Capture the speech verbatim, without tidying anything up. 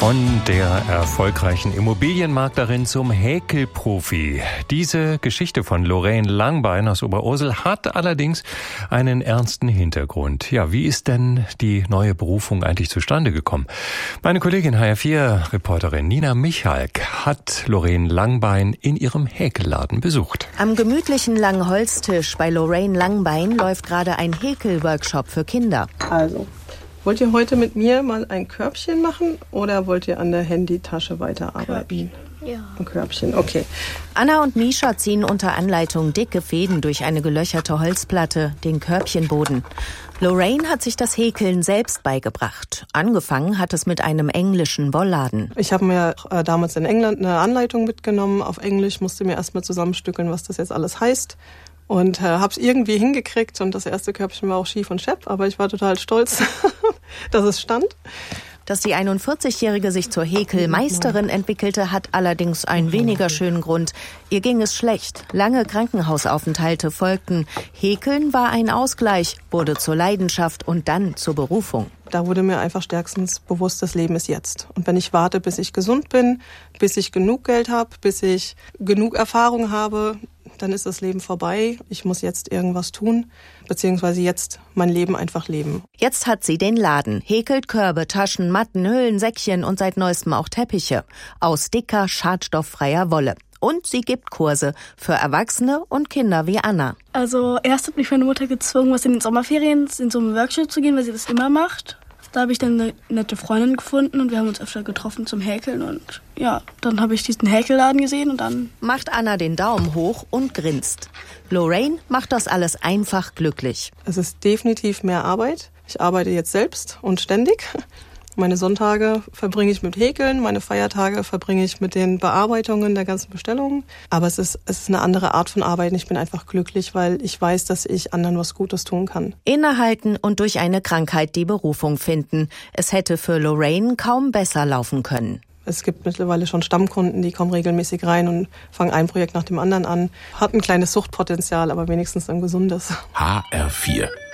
Von der erfolgreichen Immobilienmaklerin zum Häkelprofi. Diese Geschichte von Lorraine Langbein aus Oberursel hat allerdings einen ernsten Hintergrund. Ja, wie ist denn die neue Berufung eigentlich zustande gekommen? Meine Kollegin H R vier Reporterin Nina Michalk hat Lorraine Langbein in ihrem Häkelladen besucht. Am gemütlichen langen Holztisch bei Lorraine Langbein läuft gerade ein Häkelworkshop für Kinder. Also, wollt ihr heute mit mir mal ein Körbchen machen oder wollt ihr an der Handytasche weiterarbeiten? Körbchen. Ja. Ein Körbchen, okay. Anna und Misha ziehen unter Anleitung dicke Fäden durch eine gelöcherte Holzplatte, den Körbchenboden. Lorraine hat sich das Häkeln selbst beigebracht. Angefangen hat es mit einem englischen Wollladen. Ich habe mir äh, damals in England eine Anleitung mitgenommen auf Englisch, musste mir erstmal zusammenstückeln, was das jetzt alles heißt. Und äh, habe es irgendwie hingekriegt und das erste Körbchen war auch schief und schepp, aber ich war total stolz, dass es stand. Dass die einundvierzigjährige sich zur Häkelmeisterin entwickelte, hat allerdings einen weniger schönen Grund. Ihr ging es schlecht. Lange Krankenhausaufenthalte folgten. Häkeln war ein Ausgleich, wurde zur Leidenschaft und dann zur Berufung. Da wurde mir einfach stärkstens bewusst, das Leben ist jetzt. Und wenn ich warte, bis ich gesund bin, bis ich genug Geld habe, bis ich genug Erfahrung habe, dann ist das Leben vorbei. Ich muss jetzt irgendwas tun, beziehungsweise jetzt mein Leben einfach leben. Jetzt hat sie den Laden, häkelt Körbe, Taschen, Matten, Hüllen, Säckchen und seit neuestem auch Teppiche aus dicker, schadstofffreier Wolle. Und sie gibt Kurse für Erwachsene und Kinder wie Anna. Also erst hat mich meine Mutter gezwungen, was in den Sommerferien in so einen Workshop zu gehen, weil sie das immer macht. Da habe ich dann eine nette Freundin gefunden und wir haben uns öfter getroffen zum Häkeln. Und ja, dann habe ich diesen Häkelladen gesehen und dann... Macht Anna den Daumen hoch und grinst. Lorraine macht das alles einfach glücklich. Es ist definitiv mehr Arbeit. Ich arbeite jetzt selbst und ständig. Meine Sonntage verbringe ich mit Häkeln, meine Feiertage verbringe ich mit den Bearbeitungen der ganzen Bestellungen. Aber es ist, es ist eine andere Art von Arbeit. Ich bin einfach glücklich, weil ich weiß, dass ich anderen was Gutes tun kann. Innehalten und durch eine Krankheit die Berufung finden. Es hätte für Lorraine kaum besser laufen können. Es gibt mittlerweile schon Stammkunden, die kommen regelmäßig rein und fangen ein Projekt nach dem anderen an. Hat ein kleines Suchtpotenzial, aber wenigstens ein gesundes. H R vier